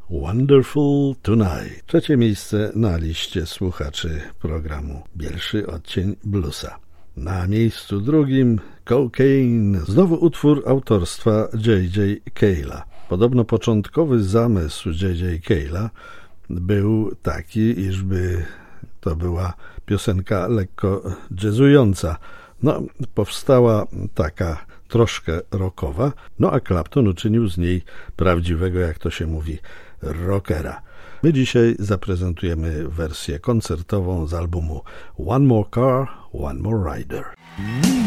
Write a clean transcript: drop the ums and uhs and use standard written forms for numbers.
Wonderful Tonight. Trzecie miejsce na liście słuchaczy programu Bielszy Odcień Bluesa. Na miejscu drugim Cocaine, znowu utwór autorstwa J.J. Cale'a. Podobno początkowy zamysł J.J. Cale'a był taki, iżby to była piosenka lekko jazzująca. No, powstała taka troszkę rockowa, no a Clapton uczynił z niej prawdziwego, jak to się mówi, rockera. My dzisiaj zaprezentujemy wersję koncertową z albumu One More Car, One More Rider.